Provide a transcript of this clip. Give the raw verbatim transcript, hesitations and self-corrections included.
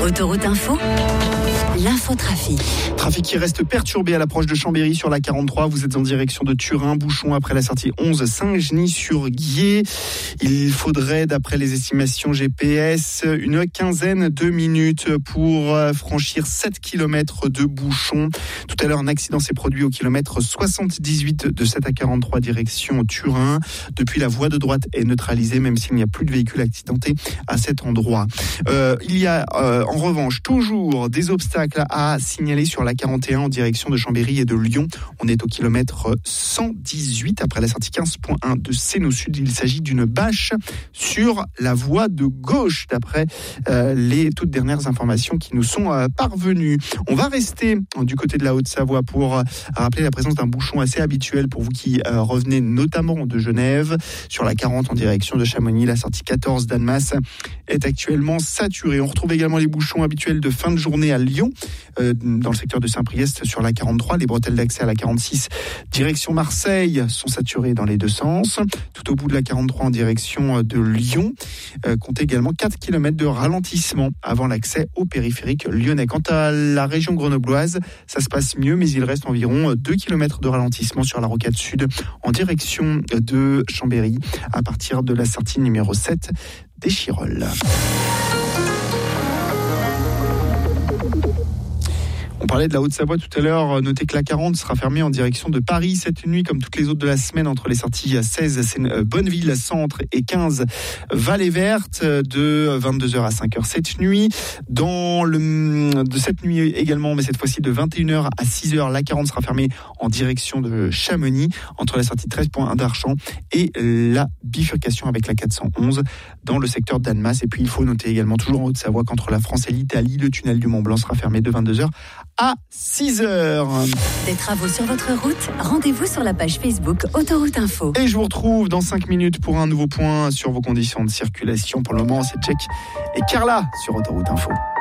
Autoroute Info, l'infotrafic. Trafic qui reste perturbé à l'approche de Chambéry sur la quarante-trois. Vous êtes en direction de Turin, bouchon après la sortie onze, Saint-Genis-sur-Guiers. Il faudrait, d'après les estimations G P S, une quinzaine de minutes pour franchir sept kilomètres de bouchon. Tout à l'heure, un accident s'est produit au kilomètre soixante-dix-huit de sept à quarante-trois direction Turin. Depuis, la voie de droite est neutralisée, même s'il n'y a plus de véhicules accidentés à cet endroit. Euh, il y a euh, en revanche toujours des obstacles à signaler sur la quarante et un en direction de Chambéry et de Lyon. On est au kilomètre cent dix-huit après la sortie quinze point un de Seine Sud. Il s'agit d'une bâche sur la voie de gauche d'après euh, les toutes dernières informations qui nous sont euh, parvenues. On va rester du côté de la Haute-Savoie pour euh, rappeler la présence d'un bouchon assez habituel pour vous qui euh, revenez notamment de Genève. Sur la quarante en direction de Chamonix, la sortie quatorze d'Annemasse est actuellement saturée. On retrouve également les bouchons habituels de fin de journée à Lyon, euh, dans le secteur de Saint-Priest sur la quarante-trois. Les bretelles d'accès à la quarante-six direction Marseille sont saturées dans les deux sens. Tout au bout de la quarante-trois en direction de Lyon, euh, comptez également quatre kilomètres de ralentissement avant l'accès au périphérique lyonnais. Quant à la région grenobloise, ça se passe mieux, mais il reste environ deux kilomètres de ralentissement sur la rocade sud en direction de Chambéry à partir de la sortie numéro sept des Chirolles. On parlait de la Haute-Savoie tout à l'heure. Notez que la quarante sera fermée en direction de Paris cette nuit, comme toutes les autres de la semaine, entre les sorties seize Bonneville Centre et quinze Vallée Verte, de vingt-deux heures à cinq heures cette nuit. Dans le, de cette nuit également, mais cette fois-ci de vingt et une heures à six heures, la quarante sera fermée en direction de Chamonix, entre la sortie treize point un d'Archamps et la bifurcation avec la quatre cent onze dans le secteur d'Annemasse. Et puis il faut noter également, toujours en Haute-Savoie, qu'entre la France et l'Italie, le tunnel du Mont-Blanc sera fermé de vingt-deux heures à six heures. Des travaux sur votre route, rendez-vous sur la page Facebook Autoroute Info. Et je vous retrouve dans cinq minutes pour un nouveau point sur vos conditions de circulation. Pour le moment, c'est Jack et Carla sur Autoroute Info.